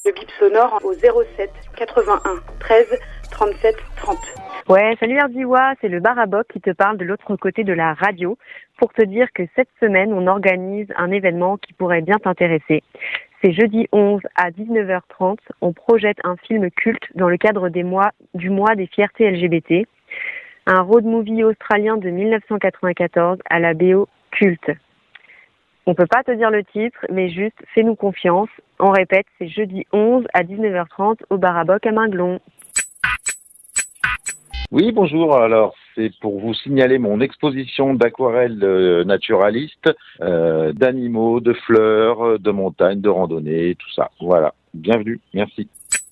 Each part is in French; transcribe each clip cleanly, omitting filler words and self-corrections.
Le bip sonore au 07 81 13 37 30. Ouais, salut Ardiwa, c'est le Baraboc qui te parle de l'autre côté de la radio pour te dire que cette semaine, on organise un événement qui pourrait bien t'intéresser. C'est jeudi 11 à 19h30, on projette un film culte dans le cadre du mois des fiertés LGBT, un road movie australien de 1994 à la BO culte. On peut pas te dire le titre, mais juste fais-nous confiance. On répète, c'est jeudi 11 à 19h30 au Baraboc à Minglon. Oui, bonjour. Alors, c'est pour vous signaler mon exposition d'aquarelles naturalistes, d'animaux, de fleurs, de montagnes, de randonnées, tout ça. Voilà. Bienvenue. Merci.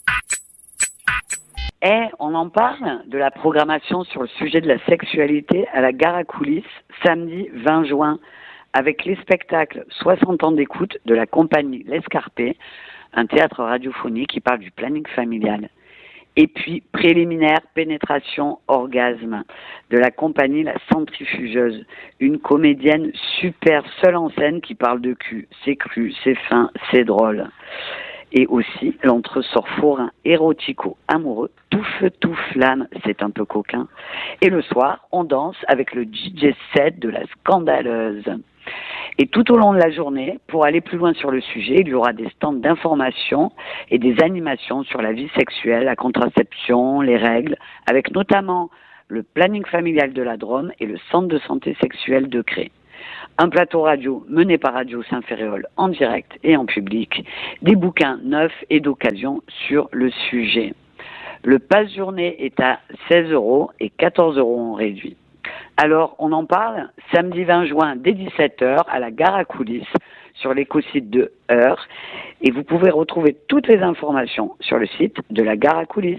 On en parle de la programmation sur le sujet de la sexualité à la Gare à Coulisses, samedi 20 juin, avec les spectacles 60 ans d'écoute de la compagnie L'Escarpé, un théâtre radiophonique qui parle du planning familial. Et puis, préliminaire, pénétration, orgasme, de la compagnie La Centrifugeuse, une comédienne super seule en scène qui parle de cul. C'est cru, c'est fin, c'est drôle. Et aussi, l'entresort forain érotico-amoureux, tout feu, tout flamme, c'est un peu coquin. Et le soir, on danse avec le DJ set de la Scandaleuse. Et tout au long de la journée, pour aller plus loin sur le sujet, il y aura des stands d'information et des animations sur la vie sexuelle, la contraception, les règles, avec notamment le planning familial de la Drôme et le centre de santé sexuelle de Cré. Un plateau radio mené par Radio Saint-Ferréol en direct et en public, des bouquins neufs et d'occasion sur le sujet. Le passe-journée est à 16 € et 14 € en réduit. Alors, on en parle samedi 20 juin dès 17h à la Gare à Coulisses sur l'écosite de Heure. Et vous pouvez retrouver toutes les informations sur le site de la Gare à Coulisses.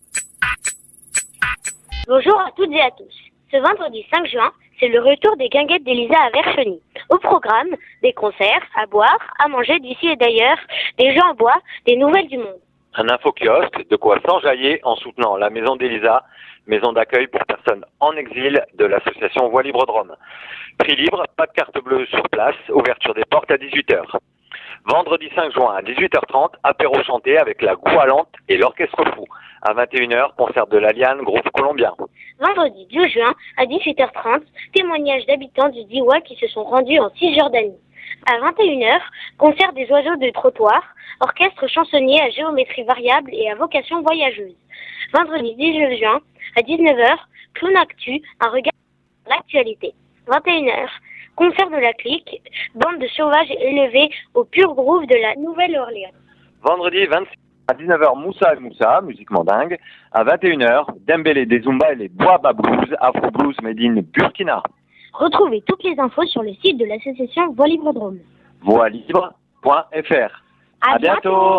Bonjour à toutes et à tous. Ce vendredi 5 juin, c'est le retour des guinguettes d'Elisa à Vercheny. Au programme, des concerts, à boire, à manger d'ici et d'ailleurs, des jeux en bois, des nouvelles du monde. Un infokiosque, de quoi s'enjailler en soutenant la maison d'Elisa, maison d'accueil pour personnes en exil de l'association Voix Libre Drôme. Prix libre, pas de carte bleue sur place, ouverture des portes à 18h. Vendredi 5 juin à 18h30, apéro chanté avec la Goualante et l'Orchestre Fou. À 21h, concert de l'Aliane, groupe colombien. Vendredi 2 juin à 18h30, témoignages d'habitants du Diwa qui se sont rendus en Cisjordanie. À 21h, concert des oiseaux de trottoir, orchestre chansonnier à géométrie variable et à vocation voyageuse. Vendredi 19 juin, à 19h, Clown Actu, un regard sur l'actualité. 21h, concert de la clique, bande de sauvages élevés au pur groove de la Nouvelle-Orléans. Vendredi 26 à 19h, Moussa et Moussa, musique mandingue. À 21h, Dembélé des Zumba et les Boaba Blues, Afro Blues Made in Burkina. Retrouvez toutes les infos sur le site de l'association Voix Libre Drôme. Voilibre.fr. À bientôt.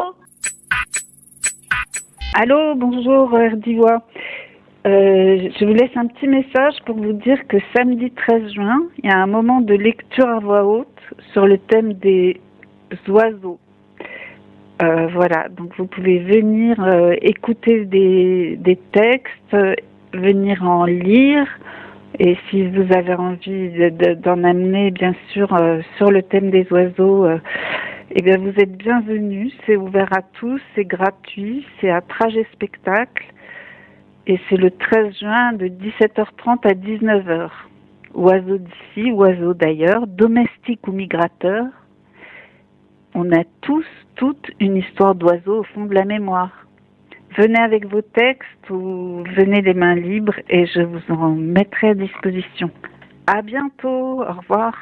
Allô, bonjour Erdiwa. Je vous laisse un petit message pour vous dire que samedi 13 juin, il y a un moment de lecture à voix haute sur le thème des oiseaux. Voilà, donc vous pouvez venir écouter des textes, venir en lire, et si vous avez envie d'en amener, bien sûr, sur le thème des oiseaux, eh bien vous êtes bienvenus, c'est ouvert à tous, c'est gratuit, c'est à Trajet Spectacle, et c'est le 13 juin de 17h30 à 19h. Oiseaux d'ici, oiseaux d'ailleurs, domestiques ou migrateurs, on a tous, toute une histoire d'oiseaux au fond de la mémoire. Venez avec vos textes ou venez les mains libres et je vous en mettrai à disposition. À bientôt, au revoir.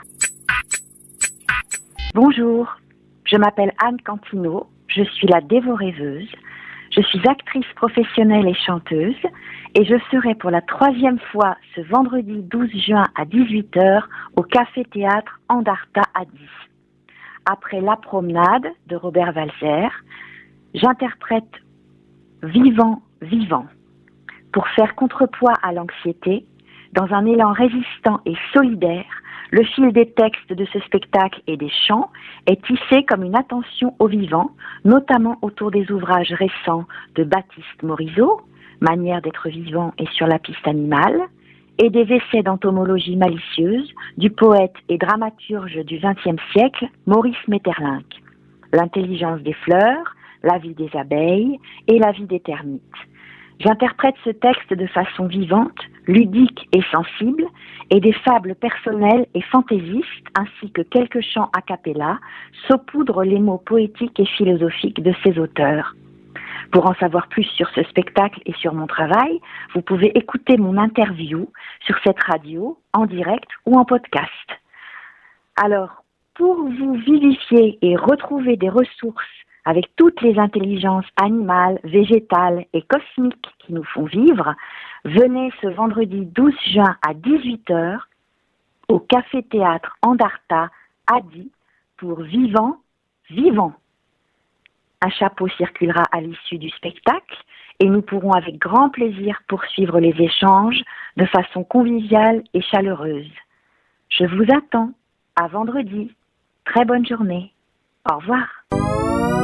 Bonjour, je m'appelle Anne Cantino, je suis la dévorêveuse, je suis actrice professionnelle et chanteuse et je serai pour la 3e fois ce vendredi 12 juin à 18h au Café Théâtre Andarta à 10. Après La Promenade de Robert Walser, j'interprète Vivant, vivant pour faire contrepoids à l'anxiété, dans un élan résistant et solidaire. Le fil des textes de ce spectacle et des chants est tissé comme une attention au vivant, notamment autour des ouvrages récents de Baptiste Morisot, Manière d'être vivant et sur la piste animale, et des essais d'entomologie malicieuse du poète et dramaturge du XXe siècle, Maurice Maeterlinck. L'intelligence des fleurs, la vie des abeilles et la vie des termites. J'interprète ce texte de façon vivante, ludique et sensible, et des fables personnelles et fantaisistes, ainsi que quelques chants a cappella, saupoudrent les mots poétiques et philosophiques de ces auteurs. Pour en savoir plus sur ce spectacle et sur mon travail, vous pouvez écouter mon interview sur cette radio, en direct ou en podcast. Alors, pour vous vivifier et retrouver des ressources avec toutes les intelligences animales, végétales et cosmiques qui nous font vivre, venez ce vendredi 12 juin à 18h au Café-Théâtre Andarta à Die pour Vivant, Vivant. Un chapeau circulera à l'issue du spectacle et nous pourrons avec grand plaisir poursuivre les échanges de façon conviviale et chaleureuse. Je vous attends à vendredi. Très bonne journée. Au revoir.